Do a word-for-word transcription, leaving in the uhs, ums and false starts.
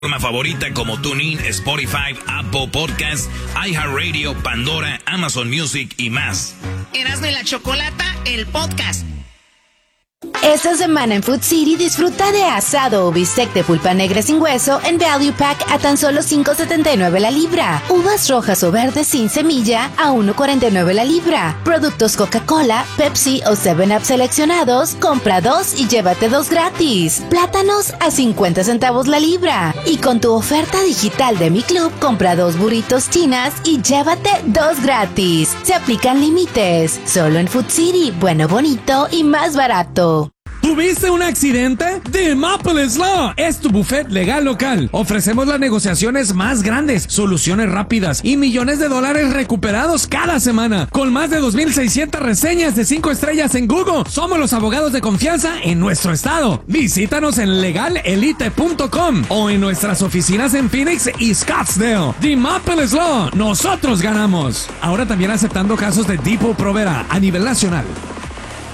favorita como TuneIn, Spotify, Apple Podcasts, iHeartRadio, Pandora, Amazon Music y más. Erasmo y la Chocolata, el podcast. Esta semana en Food City disfruta de asado o bistec de pulpa negra sin hueso en Value Pack a tan solo cinco setenta y nueve la libra. Uvas rojas o verdes sin semilla a uno cuarenta y nueve la libra. Productos Coca-Cola, Pepsi o seven up seleccionados, compra dos y llévate dos gratis. Plátanos a cincuenta centavos la libra. Y con tu oferta digital de Mi Club, compra dos burritos chinas y llévate dos gratis. Se aplican límites. Solo en Food City, bueno, bonito y más barato. ¿Tuviste un accidente? The Maples Law es tu buffet legal local. Ofrecemos las negociaciones más grandes, soluciones rápidas y millones de dólares recuperados cada semana. Con más de dos mil seiscientas reseñas de cinco estrellas en Google, somos los abogados de confianza en nuestro estado. Visítanos en legal elite punto com o en nuestras oficinas en Phoenix y Scottsdale. The Maples Law, nosotros ganamos. Ahora también aceptando casos de Depot Provera a nivel nacional.